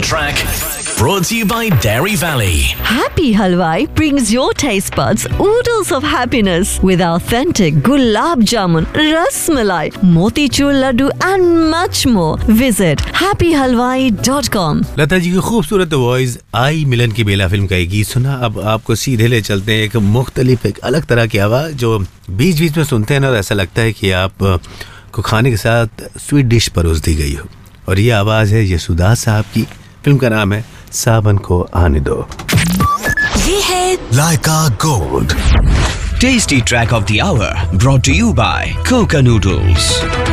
track. Brought to you by Dairy Valley. Happy Halwai brings your taste buds oodles of happiness with authentic gulab jamun, ras malai, motichur laddu and much more. Visit happyhalwai.com. Lata ji की खूबसूरत voice आई मिलन की बेला film का एक गीत सुना. अब आपको सीधे ले चलते हैं एक मुख्तलिफ एक अलग तरह की आवाज़ जो बीच बीच में सुनते हैं ना, ऐसा लगता है कि आप को खाने के साथ स्वीट डिश परोस दी गई हो. और ये आवाज़ है यशोदा साहब की. फिल्म का नाम है सावन को आने दो. ये है Laika Gold. Tasty track of the hour brought to you by Coca Noodles.